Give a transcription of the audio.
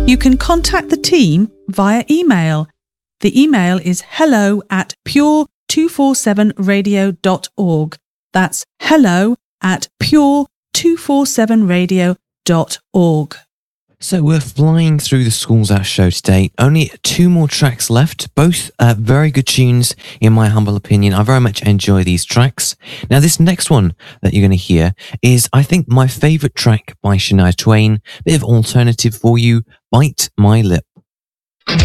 You can contact the team via email. The email is hello@pure247radio.org. That's hello@pure247radio.org. So we're flying through the Schools Out show today. Only 2 more tracks left, both very good tunes in my humble opinion. I very much enjoy these tracks. Now this next one that you're going to hear is, I think, my favourite track by Shania Twain. Bit of alternative for you, Bite My Lip.